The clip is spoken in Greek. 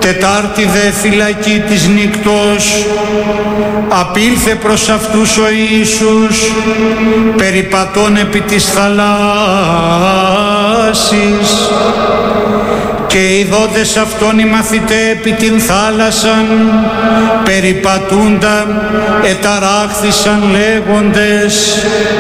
Τετάρτη δε φυλακή της νύκτος, απήλθε προς αυτούς ο Ιησούς, περιπατών επί της θαλάσσης. Και ειδώντες αυτόν οι μαθηταί επί την θάλασσαν, περιπατούντα εταράχθησαν λέγοντες: